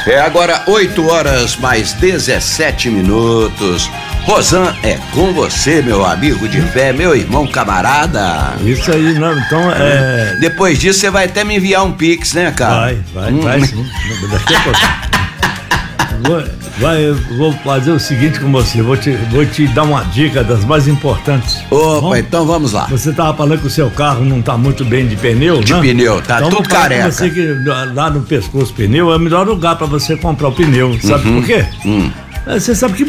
Agora 8h mais 17. Rosan, é com você, meu amigo de fé, meu irmão camarada. Isso aí, não, então Depois disso você vai até me enviar um pix, né, cara? Vai sim. Daqui a pouco. Eu vou fazer o seguinte com você, vou te dar uma dica das mais importantes. Opa, então vamos lá. Você tava falando que o seu carro não tá muito bem de pneu, né? De pneu, tá então tudo careca. Você que lá no pescoço pneu é o melhor lugar pra você comprar o pneu, sabe por quê? Você sabe que